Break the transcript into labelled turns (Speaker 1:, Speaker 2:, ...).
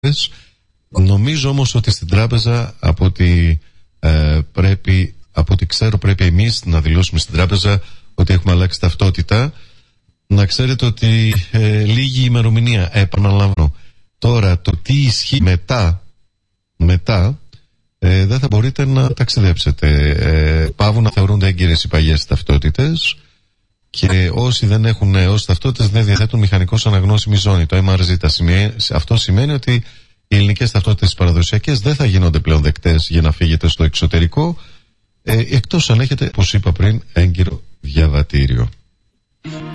Speaker 1: Νομίζω όμως ότι στην τράπεζα, από ό,τι ξέρω, πρέπει εμείς να δηλώσουμε στην τράπεζα ότι έχουμε αλλάξει ταυτότητα. Να ξέρετε ότι λίγη ημερομηνία, επαναλαμβάνω. Τώρα το τι ισχύει μετά δεν θα μπορείτε να ταξιδέψετε. Πάβουν να θεωρούνται έγκυρες οι παλιές ταυτότητες και όσοι δεν έχουν ως ταυτότητες δεν διαθέτουν μηχανικώς αναγνώσιμη ζώνη, το MRZ. Αυτό σημαίνει ότι οι ελληνικές ταυτότητες παραδοσιακές δεν θα γίνονται πλέον δεκτές για να φύγετε στο εξωτερικό, εκτός αν έχετε, όπως είπα πριν, έγκυρο διαβατήριο.